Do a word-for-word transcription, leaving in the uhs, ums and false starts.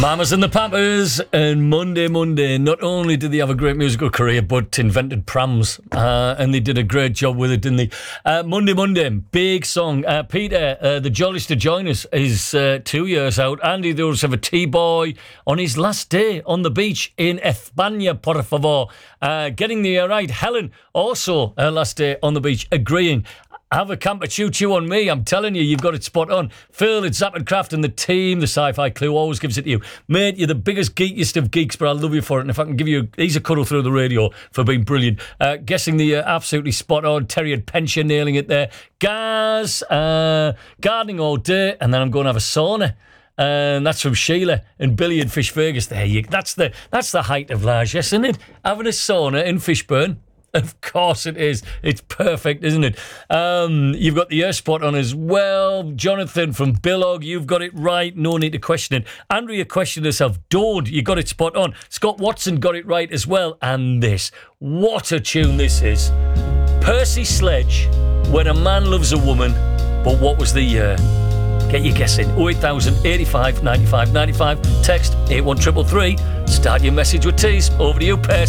Mamas and the Pampers, and Monday, Monday. Not only did they have a great musical career, but invented prams, uh, and they did a great job with it, didn't they? Uh, Monday, Monday, big song. Uh, Peter, uh, the jolliest to join us, is uh, two years out. Andy, they also have a T-boy on his last day on the beach in España, por favor. Uh, getting the uh, right. Helen, also her last day on the beach, agreeing. Have a camper choo-choo on me. I'm telling you, you've got it spot on. Phil, it's Zap and Craft and the team. The Sci-Fi Clue always gives it to you. Mate, you're the biggest, geekiest of geeks, but I love you for it. And if I can give you, he's a cuddle through the radio for being brilliant. Uh, guessing the uh, absolutely spot on. Terry and Pension nailing it there. Gaz, uh, gardening all day. And then I'm going to have a sauna. And that's from Sheila and Billy and Fish Fergus. There you, that's the that's the height of largesse, isn't it? Having a sauna in Fishburn. Of course it is. It's perfect, isn't it? Um, you've got the air spot on as well. Jonathan from Billog, you've got it right. No need to question it. Andrea questioned herself. Don't. You got it spot on. Scott Watson got it right as well. And this. What a tune this is. Percy Sledge, When a Man Loves a Woman. But what was the year? Get your guess in. oh eight thousand, eighty-five, ninety-five, ninety-five. Text eight one three three three. Start your message with tease. Over to you, Percy.